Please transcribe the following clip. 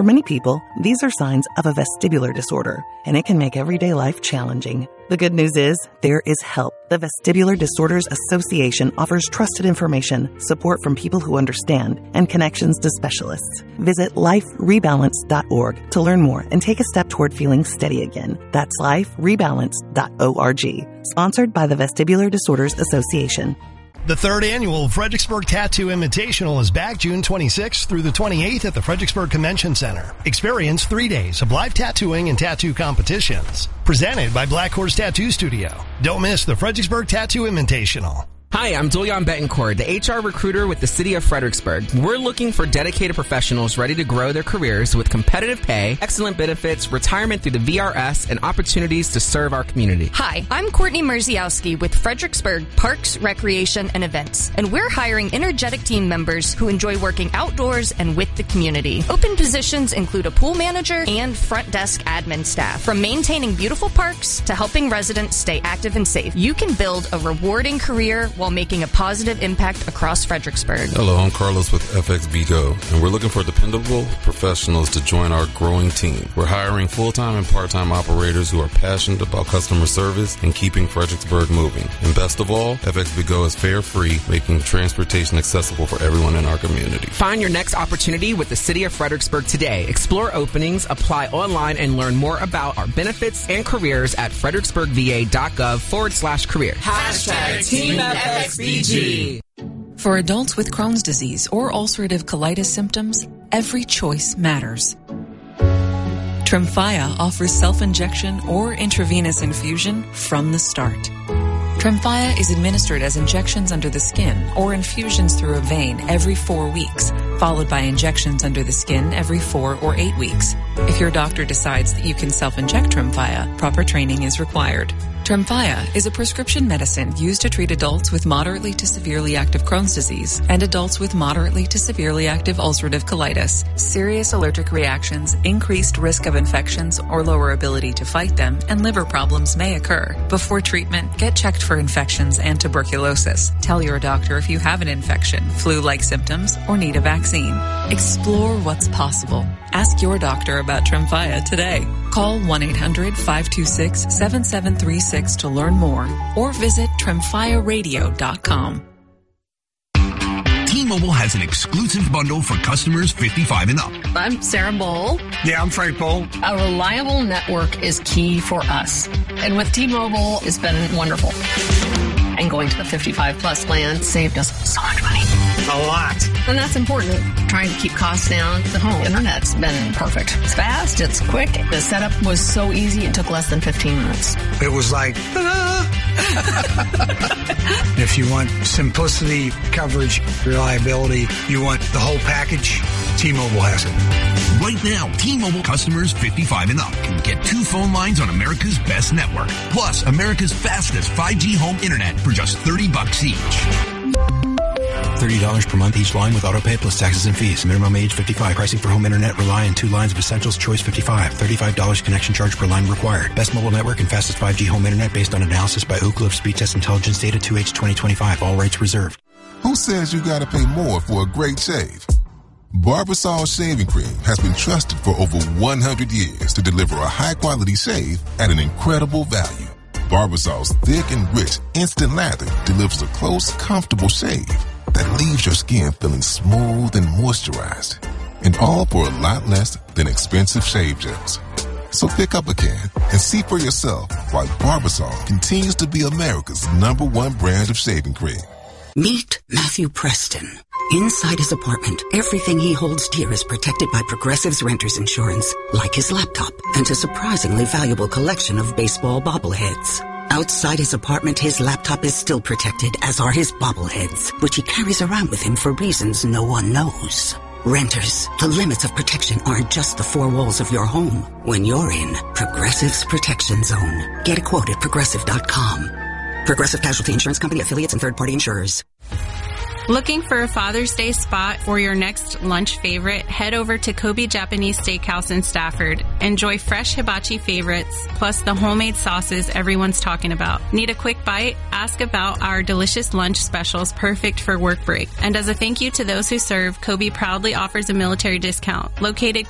For many people, these are signs of a vestibular disorder, and it can make everyday life challenging. The good news is, there is help. The Vestibular Disorders Association offers trusted information, support from people who understand, and connections to specialists. Visit liferebalance.org to learn more and take a step toward feeling steady again. That's liferebalance.org. Sponsored by the Vestibular Disorders Association. The third annual Fredericksburg Tattoo Invitational is back June 26th through the 28th at the Fredericksburg Convention Center. Experience 3 days of live tattooing and tattoo competitions. Presented by Black Horse Tattoo Studio. Don't miss the Fredericksburg Tattoo Invitational. Hi, I'm Dulyan Betancourt, the HR recruiter with the City of Fredericksburg. We're looking for dedicated professionals ready to grow their careers with competitive pay, excellent benefits, retirement through the VRS, and opportunities to serve our community. Hi, I'm Courtney Murziowski with Fredericksburg Parks, Recreation, and Events, and we're hiring energetic team members who enjoy working outdoors and with the community. Open positions include a pool manager and front desk admin staff. From maintaining beautiful parks to helping residents stay active and safe, you can build a rewarding career while making a positive impact across Fredericksburg. Hello, I'm Carlos with FXB Go, and we're looking for dependable professionals to join our growing team. We're hiring full-time and part-time operators who are passionate about customer service and keeping Fredericksburg moving. And best of all, FXB Go is fare-free, making transportation accessible for everyone in our community. Find your next opportunity with the City of Fredericksburg today. Explore openings, apply online, and learn more about our benefits and careers at fredericksburgva.gov/career. Hashtag Team FXBG. For adults with Crohn's disease or ulcerative colitis symptoms, every choice matters. Tremfya offers self-injection or intravenous infusion from the start. Tremfya is administered as injections under the skin or infusions through a vein every 4 weeks, followed by injections under the skin every 4 or 8 weeks. If your doctor decides that you can self-inject Tremfya, proper training is required. Tremfya is a prescription medicine used to treat adults with moderately to severely active Crohn's disease and adults with moderately to severely active ulcerative colitis. Serious allergic reactions, increased risk of infections or lower ability to fight them, and liver problems may occur. Before treatment, get checked for infections and tuberculosis. Tell your doctor if you have an infection, flu-like symptoms, or need a vaccine. Explore what's possible. Ask your doctor about Tremfya today. Call 1-800-526-7736 to learn more or visit TremfyaRadio.com. T-Mobile has an exclusive bundle for customers 55 and up. I'm Sarah Bowl. Yeah, I'm Frank Bowl. A reliable network is key for us. And with T-Mobile, it's been wonderful. And going to the 55 plus plan saved us so much money. A lot. And that's important. Trying to keep costs down. The home internet's been perfect. It's fast. It's quick. The setup was so easy. It took less than 15 minutes. It was like, If you want simplicity, coverage, reliability, you want the whole package, T-Mobile has it. Right now, T-Mobile customers 55 and up can get 2 phone lines on America's best network, plus America's fastest 5G home internet for just $30 each. $30 per month each line with autopay plus taxes and fees. Minimum age 55. Pricing for home internet rely on 2 lines of Essentials Choice 55. $35 connection charge per line required. Best mobile network and fastest 5G home internet based on analysis by Ookla of Speed Test Intelligence data 2H 2025. All rights reserved. Who says you gotta pay more for a great shave? Barbasol Shaving Cream has been trusted for over 100 years to deliver a high-quality shave at an incredible value. Barbasol's thick and rich instant lather delivers a close, comfortable shave that leaves your skin feeling smooth and moisturized. And all for a lot less than expensive shave gels. So pick up a can and see for yourself why Barbasol continues to be America's #1 brand of shaving cream. Meet Matthew Preston. Inside his apartment, everything he holds dear is protected by Progressive's Renter's Insurance, like his laptop and a surprisingly valuable collection of baseball bobbleheads. Outside his apartment, his laptop is still protected, as are his bobbleheads, which he carries around with him for reasons no one knows. Renters, the limits of protection aren't just the 4 walls of your home. When you're in Progressive's Protection Zone, get a quote at Progressive.com. Progressive Casualty Insurance Company, affiliates, and third-party insurers. Looking for a Father's Day spot for your next lunch favorite? Head over to Kobe Japanese Steakhouse in Stafford. Enjoy fresh hibachi favorites, plus the homemade sauces everyone's talking about. Need a quick bite? Ask about our delicious lunch specials perfect for work break. And as a thank you to those who serve, Kobe proudly offers a military discount. Located